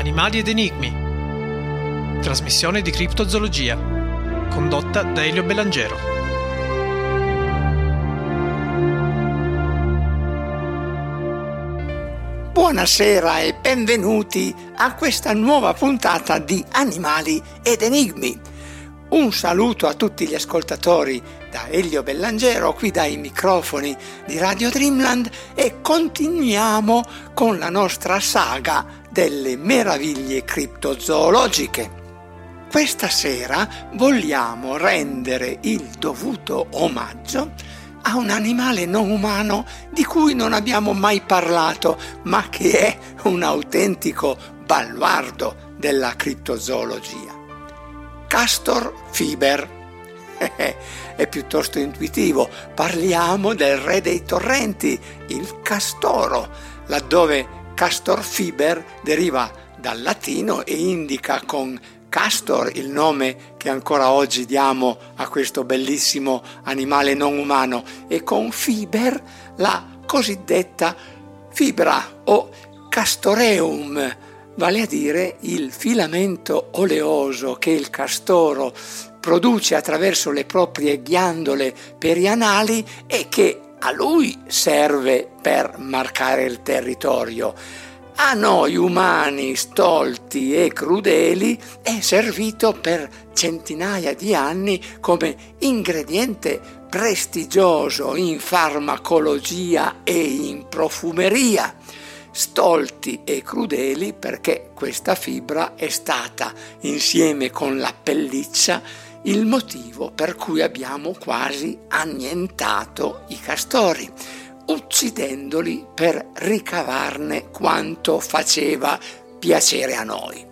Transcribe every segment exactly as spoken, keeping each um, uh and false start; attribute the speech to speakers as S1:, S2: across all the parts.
S1: Animali ed enigmi. Trasmissione di criptozoologia, condotta da Elio Bellangero.
S2: Buonasera e benvenuti a questa nuova puntata di Animali ed enigmi. Un saluto a tutti gli ascoltatori da Elio Bellangero, qui dai microfoni di Radio Dreamland, e continuiamo con la nostra saga delle meraviglie criptozoologiche. Questa sera vogliamo rendere il dovuto omaggio a un animale non umano di cui non abbiamo mai parlato, ma che è un autentico baluardo della criptozoologia. Castor Fiber. È piuttosto intuitivo, parliamo del re dei torrenti, il castoro, laddove Castor Fiber deriva dal latino e indica con castor il nome che ancora oggi diamo a questo bellissimo animale non umano, e con fiber la cosiddetta fibra o castoreum, vale a dire il filamento oleoso che il castoro produce attraverso le proprie ghiandole perianali e che a lui serve per marcare il territorio. A noi umani stolti e crudeli è servito per centinaia di anni come ingrediente prestigioso in farmacologia e in profumeria. Stolti e crudeli perché questa fibra è stata, insieme con la pelliccia, il motivo per cui abbiamo quasi annientato i castori, uccidendoli per ricavarne quanto faceva piacere a noi.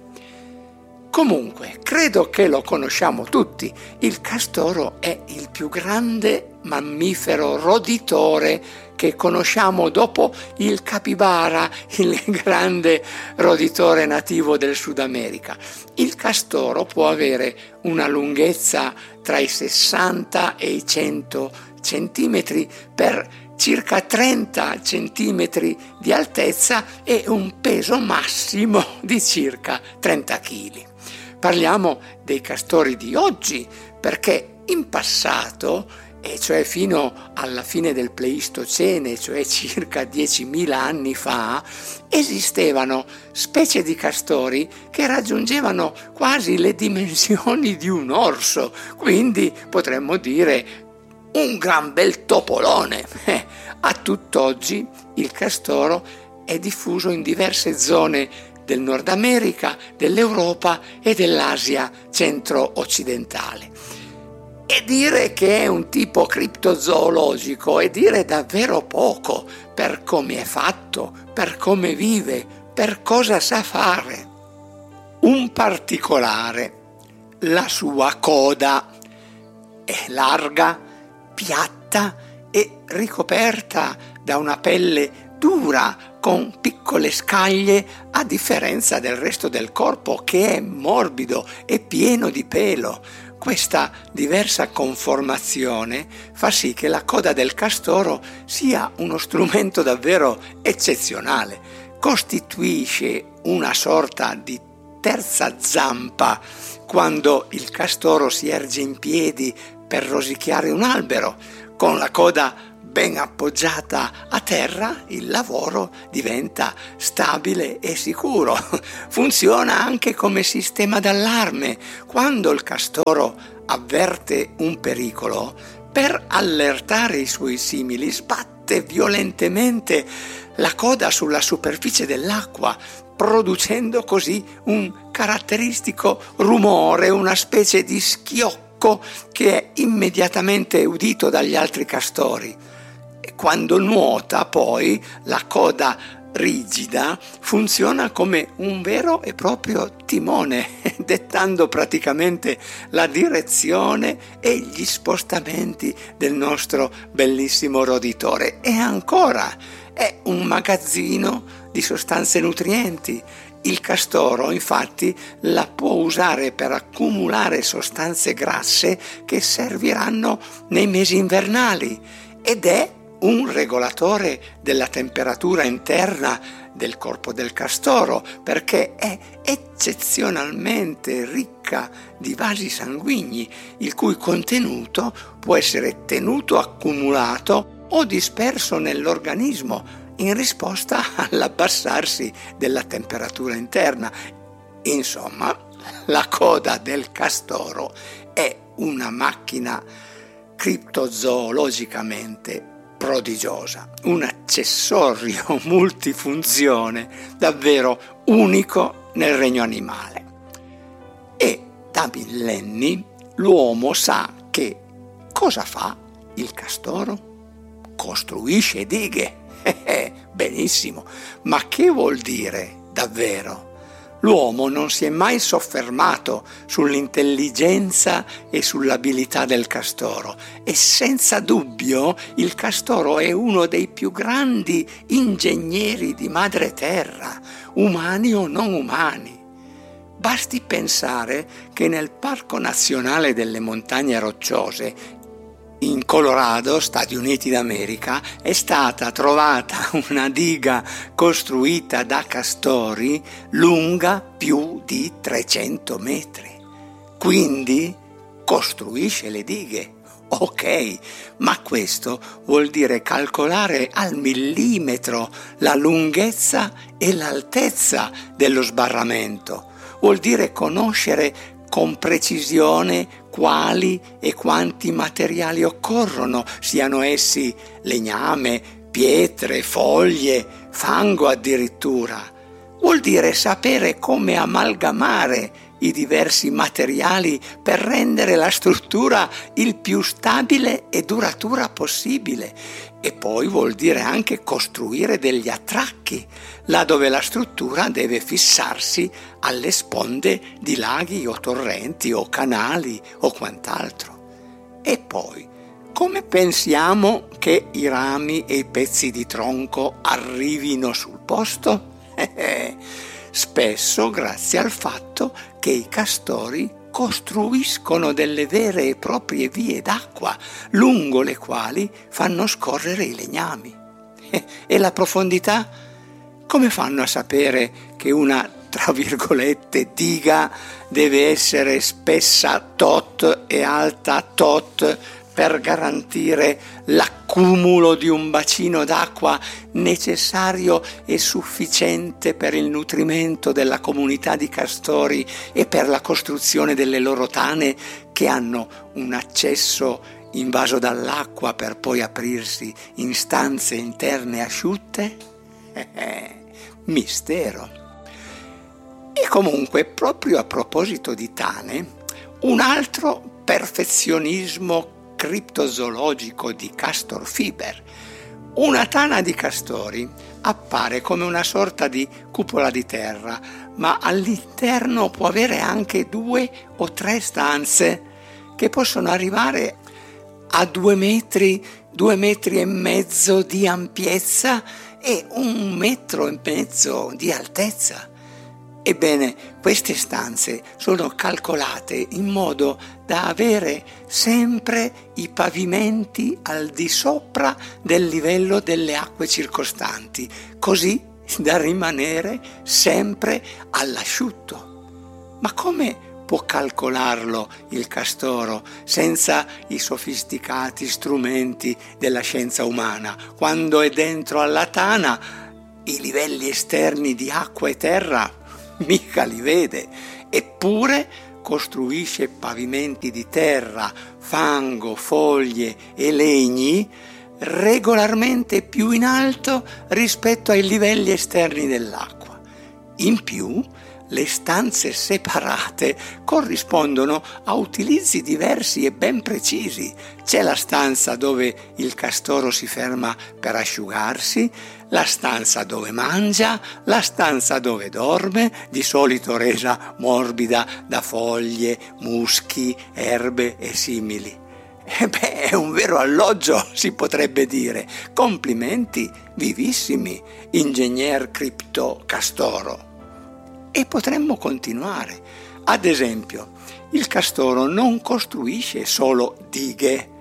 S2: Comunque, credo che lo conosciamo tutti, il castoro è il più grande mammifero roditore che conosciamo dopo il capibara, il grande roditore nativo del Sud America. Il castoro può avere una lunghezza tra i sessanta e i cento centimetri per circa trenta centimetri di altezza e un peso massimo di circa trenta chili. Parliamo dei castori di oggi perché in passato, e cioè fino alla fine del Pleistocene, cioè circa diecimila anni fa, esistevano specie di castori che raggiungevano quasi le dimensioni di un orso, quindi potremmo dire un gran bel topolone. Eh, a tutt'oggi il castoro è diffuso in diverse zone del Nord America, dell'Europa e dell'Asia centro-occidentale. E dire che è un tipo criptozoologico è dire davvero poco per come è fatto, per come vive, per cosa sa fare. Un particolare: la sua coda è larga, piatta e ricoperta da una pelle dura con piccole scaglie, a differenza del resto del corpo che è morbido e pieno di pelo. Questa diversa conformazione fa sì che la coda del castoro sia uno strumento davvero eccezionale. Costituisce una sorta di terza zampa quando il castoro si erge in piedi per rosicchiare un albero. Con la coda ben appoggiata a terra, il lavoro diventa stabile e sicuro. Funziona anche come sistema d'allarme. Quando il castoro avverte un pericolo, per allertare i suoi simili sbatte violentemente la coda sulla superficie dell'acqua, producendo così un caratteristico rumore, una specie di schiocco che è immediatamente udito dagli altri castori. Quando nuota, poi, la coda rigida funziona come un vero e proprio timone, dettando praticamente la direzione e gli spostamenti del nostro bellissimo roditore. E ancora, è un magazzino di sostanze nutrienti. Il castoro, infatti, la può usare per accumulare sostanze grasse che serviranno nei mesi invernali, ed è un regolatore della temperatura interna del corpo del castoro, perché è eccezionalmente ricca di vasi sanguigni, il cui contenuto può essere tenuto accumulato o disperso nell'organismo in risposta all'abbassarsi della temperatura interna. Insomma, la coda del castoro è una macchina criptozoologicamente prodigiosa, un accessorio multifunzione davvero unico nel regno animale. E da millenni l'uomo sa che cosa fa il castoro? Costruisce dighe. Benissimo, ma che vuol dire davvero? L'uomo non si è mai soffermato sull'intelligenza e sull'abilità del castoro e senza dubbio il castoro è uno dei più grandi ingegneri di madre terra, umani o non umani. Basti pensare che nel Parco Nazionale delle Montagne Rocciose in Colorado, Stati Uniti d'America, è stata trovata una diga costruita da castori lunga più di trecento metri. Quindi costruisce le dighe. Ok, ma questo vuol dire calcolare al millimetro la lunghezza e l'altezza dello sbarramento. Vuol dire conoscere con precisione quali e quanti materiali occorrono, siano essi legname, pietre, foglie, fango addirittura. Vuol dire sapere come amalgamare i diversi materiali per rendere la struttura il più stabile e duratura possibile. E poi vuol dire anche costruire degli attracchi, là dove la struttura deve fissarsi alle sponde di laghi o torrenti o canali o quant'altro. E poi, come pensiamo che i rami e i pezzi di tronco arrivino sul posto? Spesso grazie al fatto che i castori costruiscono delle vere e proprie vie d'acqua lungo le quali fanno scorrere i legnami. E la profondità? Come fanno a sapere che una, tra virgolette, diga deve essere spessa tot e alta tot per garantire l'accumulo di un bacino d'acqua necessario e sufficiente per il nutrimento della comunità di castori e per la costruzione delle loro tane che hanno un accesso invaso dall'acqua per poi aprirsi in stanze interne asciutte? Mistero. E comunque, proprio a proposito di tane, un altro perfezionismo criptozoologico di Castor Fiber. Una tana di castori appare come una sorta di cupola di terra, ma all'interno può avere anche due o tre stanze che possono arrivare a due metri, due metri e mezzo di ampiezza e un metro e mezzo di altezza. Ebbene, queste stanze sono calcolate in modo da avere sempre i pavimenti al di sopra del livello delle acque circostanti, così da rimanere sempre all'asciutto. Ma come può calcolarlo il castoro senza i sofisticati strumenti della scienza umana, quando è dentro alla tana i livelli esterni di acqua e terra mica li vede, eppure costruisce pavimenti di terra, fango, foglie e legni regolarmente più in alto rispetto ai livelli esterni dell'acqua. In più, le stanze separate corrispondono a utilizzi diversi e ben precisi. C'è la stanza dove il castoro si ferma per asciugarsi, la stanza dove mangia, la stanza dove dorme, di solito resa morbida da foglie, muschi, erbe e simili. E beh, è un vero alloggio, si potrebbe dire. Complimenti vivissimi, ingegner cripto castoro. E potremmo continuare. Ad esempio, il castoro non costruisce solo dighe,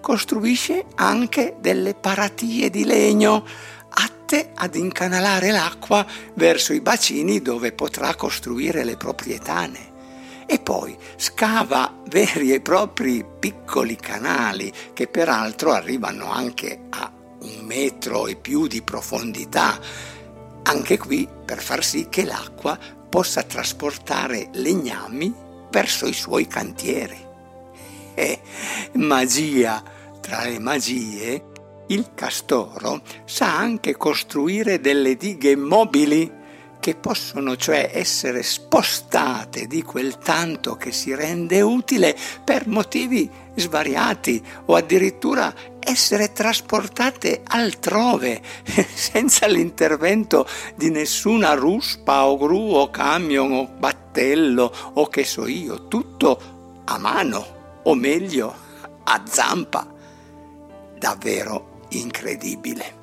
S2: costruisce anche delle paratie di legno atte ad incanalare l'acqua verso i bacini dove potrà costruire le proprie tane. E poi scava veri e propri piccoli canali che peraltro arrivano anche a un metro e più di profondità, anche qui per far sì che l'acqua possa trasportare legnami verso i suoi cantieri. E magia tra le magie, il castoro sa anche costruire delle dighe mobili che possono cioè essere spostate di quel tanto che si rende utile per motivi svariati o addirittura essere trasportate altrove senza l'intervento di nessuna ruspa o gru o camion o battello o che so io, tutto a mano o meglio a zampa. Davvero incredibile.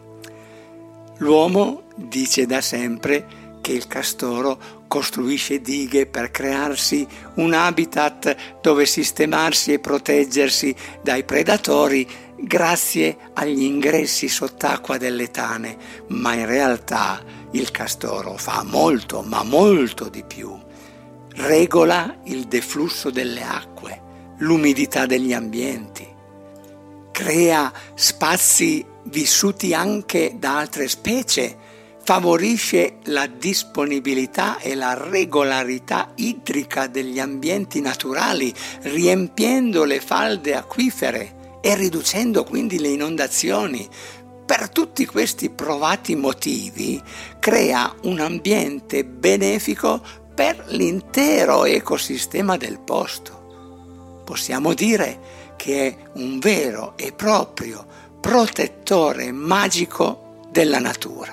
S2: L'uomo dice da sempre che il castoro costruisce dighe per crearsi un habitat dove sistemarsi e proteggersi dai predatori grazie agli ingressi sott'acqua delle tane, ma in realtà il castoro fa molto, ma molto di più. Regola il deflusso delle acque, l'umidità degli ambienti, crea spazi vissuti anche da altre specie, favorisce la disponibilità e la regolarità idrica degli ambienti naturali, riempiendo le falde acquifere e riducendo quindi le inondazioni. Per tutti questi provati motivi crea un ambiente benefico per l'intero ecosistema del posto. Possiamo dire che è un vero e proprio protettore magico della natura.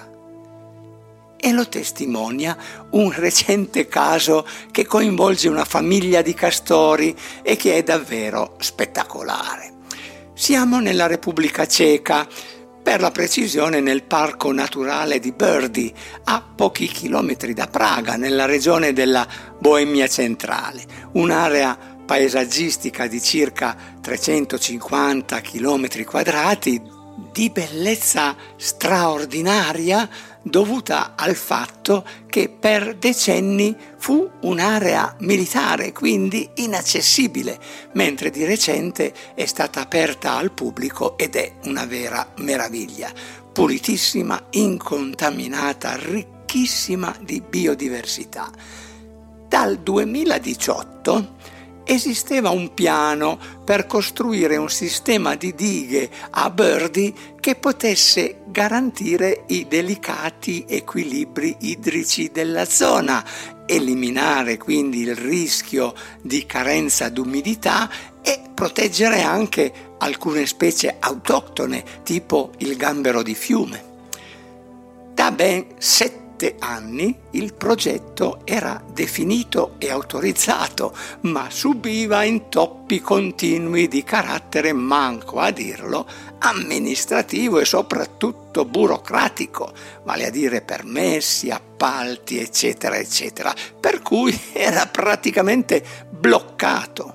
S2: E lo testimonia un recente caso che coinvolge una famiglia di castori e che è davvero spettacolare. Siamo nella Repubblica Ceca, per la precisione nel Parco Naturale di Brdy, a pochi chilometri da Praga, nella regione della Boemia centrale, un'area paesaggistica di circa trecentocinquanta chilometri quadrati di bellezza straordinaria, dovuta al fatto che per decenni fu un'area militare, quindi inaccessibile, mentre di recente è stata aperta al pubblico ed è una vera meraviglia, pulitissima, incontaminata, ricchissima di biodiversità. Dal duemiladiciotto esisteva un piano per costruire un sistema di dighe a Brdy che potesse garantire i delicati equilibri idrici della zona, eliminare quindi il rischio di carenza d'umidità e proteggere anche alcune specie autoctone, tipo il gambero di fiume. Da ben sette anni il progetto era definito e autorizzato, ma subiva intoppi continui di carattere, manco a dirlo, amministrativo e soprattutto burocratico, vale a dire permessi, appalti, eccetera, eccetera, per cui era praticamente bloccato.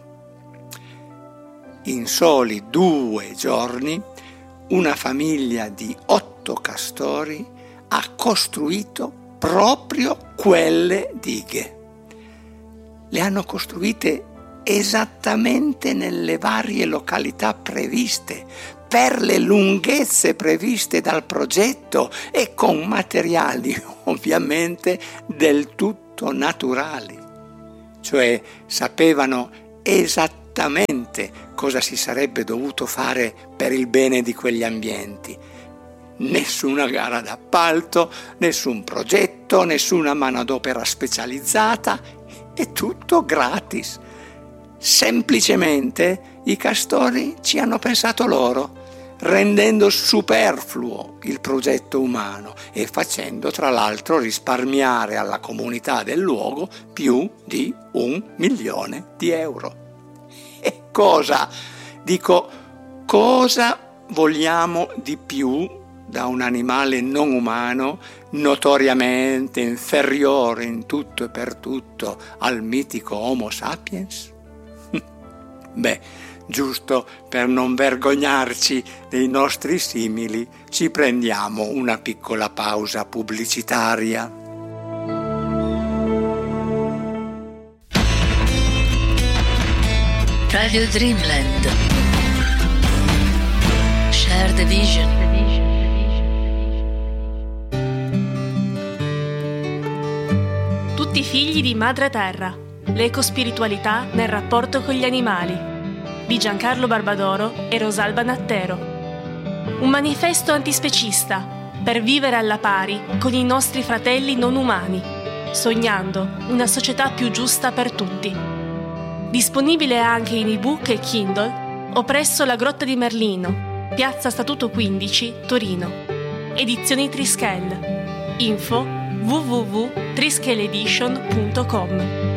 S2: In soli due giorni una famiglia di otto castori ha costruito proprio quelle dighe. Le hanno costruite esattamente nelle varie località previste, per le lunghezze previste dal progetto e con materiali ovviamente del tutto naturali. Cioè sapevano esattamente cosa si sarebbe dovuto fare per il bene di quegli ambienti. Nessuna gara d'appalto, nessun progetto, nessuna manodopera specializzata, è tutto gratis. Semplicemente i castori ci hanno pensato loro, rendendo superfluo il progetto umano e facendo tra l'altro risparmiare alla comunità del luogo più di un milione di euro. E cosa? Dico, cosa vogliamo di più da un animale non umano notoriamente inferiore in tutto e per tutto al mitico Homo sapiens? Beh, giusto per non vergognarci dei nostri simili, ci prendiamo una piccola pausa pubblicitaria.
S3: Radio Dreamland. Share the vision.
S4: Tutti figli di Madre Terra. L'ecospiritualità nel rapporto con gli animali. Di Giancarlo Barbadoro e Rosalba Nattero. Un manifesto antispecista per vivere alla pari con i nostri fratelli non umani, sognando una società più giusta per tutti. Disponibile anche in ebook e Kindle o presso la Grotta di Merlino, Piazza Statuto quindici, Torino. Edizioni Trischel. Info w w w punto trischeledition punto com.